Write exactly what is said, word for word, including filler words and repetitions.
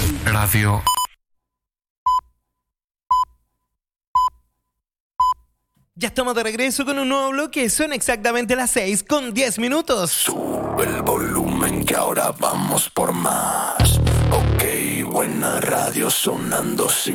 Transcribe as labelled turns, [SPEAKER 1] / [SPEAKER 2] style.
[SPEAKER 1] Radio.
[SPEAKER 2] Ya estamos de regreso con un nuevo bloque. Son exactamente las seis con diez minutos.
[SPEAKER 3] Sube el volumen que ahora vamos por más. Ok, buena radio sonando sin